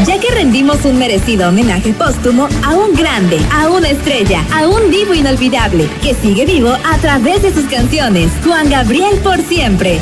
Ya que rendimos un merecido homenaje póstumo a un grande, a una estrella, a un divo inolvidable, que sigue vivo a través de sus canciones. Juan Gabriel por siempre.